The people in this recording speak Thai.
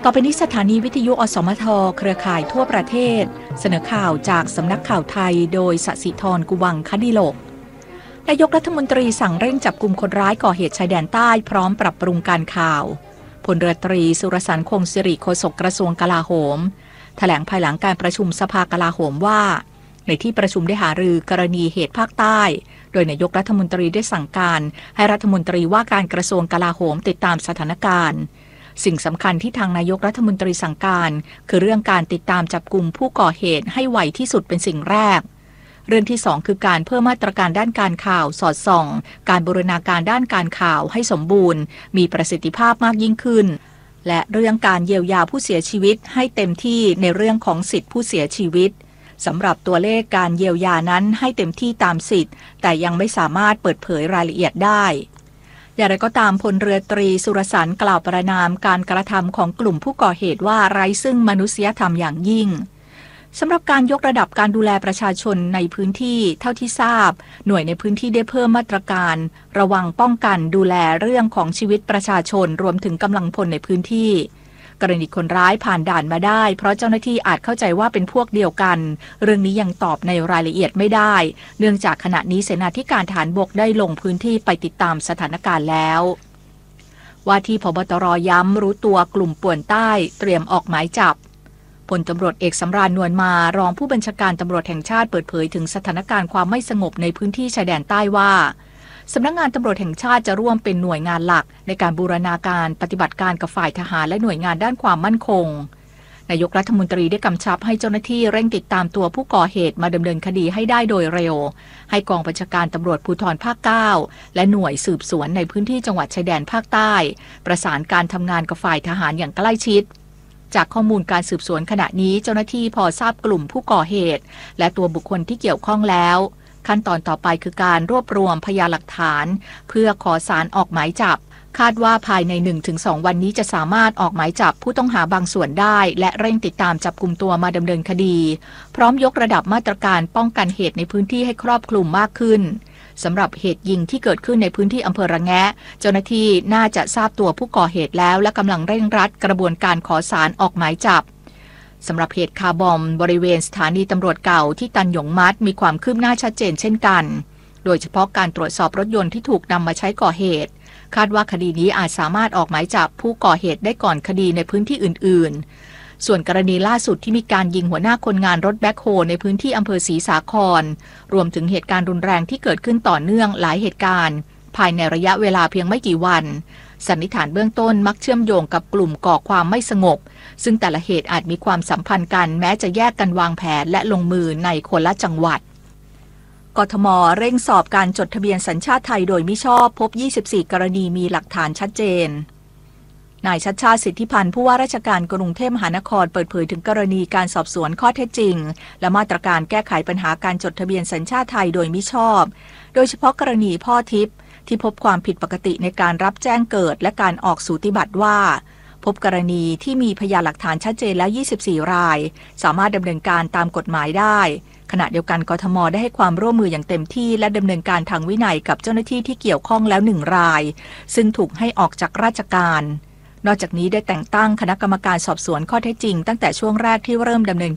อไปนี้สถานีวิทยุอสมทเครือข่ายทั่วประเทศเสนอข่าวจากสำนักข่าวไทยโดยสศิธรกุวังคดิโลกนายกรัฐมนตรีสั่งเร่งจับกุมคนร้ายก่อเหตุชายแดนใต้พร้อมปรับปรุงการข่าวพลเรือตรีสุรสันต์คงสิริโฆษกกระทรวงกลาโหมแถลงภายหลังการประชุมสภากลาโหมว่าในที่ประชุมได้หารือกรณีเหตุภาคใต้โดยนายกรัฐมนตรีได้สั่งการให้รัฐมนตรีว่าการกระทรวงกลาโหมติดตามสถานการณ์สิ่งสำคัญที่ทางนายกรัฐมนตรีสั่งการคือเรื่องการติดตามจับกุมผู้ก่อเหตุให้ไวที่สุดเป็นสิ่งแรกเรื่องที่2คือการเพิ่มมาตรการด้านการข่าวสอดส่องการบูรณาการด้านการข่าวให้สมบูรณ์มีประสิทธิภาพมากยิ่งขึ้นและเรื่องการเยียวยาผู้เสียชีวิตให้เต็มที่ในเรื่องของสิทธิผู้เสียชีวิตสำหรับตัวเลขการเยียวยานั้นให้เต็มที่ตามสิทธิ์แต่ยังไม่สามารถเปิดเผยรายละเอียดได้อย่างไรก็ตามพลเรือตรีสุรสันต์กล่าวประณามการกระทำของกลุ่มผู้ก่อเหตุว่าไร้ซึ่งมนุษยธรรมอย่างยิ่งสำหรับการยกระดับการดูแลประชาชนในพื้นที่เท่าที่ทราบหน่วยในพื้นที่ได้เพิ่มมาตรการระวังป้องกันดูแลเรื่องของชีวิตประชาชนรวมถึงกำลังพลในพื้นที่กรณีคนร้ายผ่านด่านมาได้เพราะเจ้าหน้าที่อาจเข้าใจว่าเป็นพวกเดียวกันเรื่องนี้ยังตอบในรายละเอียดไม่ได้เนื่องจากขณะนี้เสนาธิการทหารบกได้ลงพื้นที่ไปติดตามสถานการณ์แล้วว่าที่ผบตรย้ำรู้ตัวกลุ่มป่วนใต้เตรียมออกหมายจับพลตำรวจเอกสำราญนวลมารองผู้บัญชาการตำรวจแห่งชาติเปิดเผยถึงสถานการณ์ความไม่สงบในพื้นที่ชายแดนใต้ว่าสำนักงานตำรวจแห่งชาติจะร่วมเป็นหน่วยงานหลักในการบูรณาการปฏิบัติการกับฝ่ายทหารและหน่วยงานด้านความมั่นคงนายกรัฐมนตรีได้กำชับให้เจ้าหน้าที่เร่งติดตามตัวผู้ก่อเหตุมาดำเนินคดีให้ได้โดยเร็วให้กองบัญชาการตำรวจภูธรภาค 9และหน่วยสืบสวนในพื้นที่จังหวัดชายแดนภาคใต้ประสานการทำงานกับฝ่ายทหารอย่างใกล้ชิดจากข้อมูลการสืบสวนขณะนี้เจ้าหน้าที่พอทราบกลุ่มผู้ก่อเหตุและตัวบุคคลที่เกี่ยวข้องแล้วขั้นตอนต่อไปคือการรวบรวมพยานหลักฐานเพื่อขอศาลออกหมายจับคาดว่าภายใน 1-2 วันนี้จะสามารถออกหมายจับผู้ต้องหาบางส่วนได้และเร่งติดตามจับกุมตัวมาดำเนินคดีพร้อมยกระดับมาตรการป้องกันเหตุในพื้นที่ให้ครอบคลุมมากขึ้นสำหรับเหตุยิงที่เกิดขึ้นในพื้นที่อำเภอระแงะเจ้าหน้าที่น่าจะทราบตัวผู้ก่อเหตุแล้วและกำลังเร่งรัดกระบวนการขอศาลออกหมายจับสำหรับเหตุคาร์บอมบริเวณสถานีตำรวจเก่าที่ตันหยงมัดมีความคืบหน้าชัดเจนเช่นกันโดยเฉพาะการตรวจสอบรถยนต์ที่ถูกนำมาใช้ก่อเหตุคาดว่าคดีนี้อาจสามารถออกหมายจับผู้ก่อเหตุได้ก่อนคดีในพื้นที่อื่นๆส่วนกรณีล่าสุดที่มีการยิงหัวหน้าคนงานรถแบ็คโฮในพื้นที่อำเภอศรีสาครรวมถึงเหตุการณ์รุนแรงที่เกิดขึ้นต่อเนื่องหลายเหตุการณ์ภายในระยะเวลาเพียงไม่กี่วันสันนิษฐานเบื้องต้นมักเชื่อมโยงกับกลุ่มก่อความไม่สงบซึ่งแต่ละเหตุอาจมีความสัมพันธ์กันแม้จะแยกกันวางแผนและลงมือในคนละจังหวัดกทม.เร่งสอบการจดทะเบียนสัญชาติไทยโดยมิชอบพบ24กรณีมีหลักฐานชัดเจนนายชัชชาติ สิทธิพันธ์ผู้ว่าราชการกรุงเทพมหานครเปิดเผยถึงกรณีการสอบสวนข้อเท็จจริงและมาตรการแก้ไขปัญหาการจดทะเบียนสัญชาติไทยโดยมิชอบโดยเฉพาะกรณีพ่อทิพย์ที่พบความผิดปกติในการรับแจ้งเกิดและการออกสูติบัตรว่าพบกรณีที่มีพยานหลักฐานชัดเจนแล้ว24รายสามารถดำเนินการตามกฎหมายได้ขณะเดียวกันกทม.ได้ให้ความร่วมมืออย่างเต็มที่และดำเนินการทางวินัยกับเจ้าหน้าที่ที่เกี่ยวข้องแล้ว1รายซึ่งถูกให้ออกจากราชการนอกจากนี้ได้แต่งตั้งคณะกรรมการสอบสวนข้อเท็จจริงตั้งแต่ช่วงแรกที่เริ่มดำเนิน